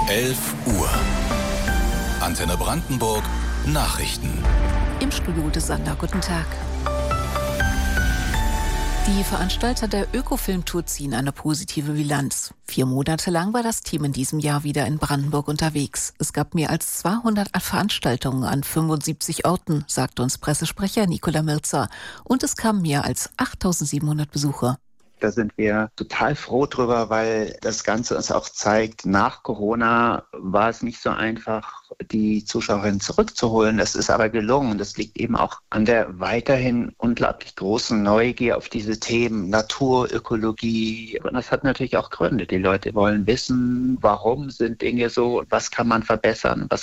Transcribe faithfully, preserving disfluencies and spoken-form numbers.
elf Uhr. Antenne Brandenburg Nachrichten. Im Studio des Sander. Guten Tag. Die Veranstalter der Ökofilm-Tour ziehen eine positive Bilanz. Vier Monate lang war das Team in diesem Jahr wieder in Brandenburg unterwegs. Es gab mehr als zweihundert Veranstaltungen an fünfundsiebzig Orten, sagte uns Pressesprecher Nicola Mirza. Und es kamen mehr als achttausendsiebenhundert Besucher. Da sind wir total froh drüber, weil das Ganze uns auch zeigt, nach Corona war es nicht so einfach, die Zuschauerinnen zurückzuholen. Das ist aber gelungen. Das liegt eben auch an der weiterhin unglaublich großen Neugier auf diese Themen Natur, Ökologie. Und das hat natürlich auch Gründe. Die Leute wollen wissen, warum sind Dinge so, was kann man verbessern, was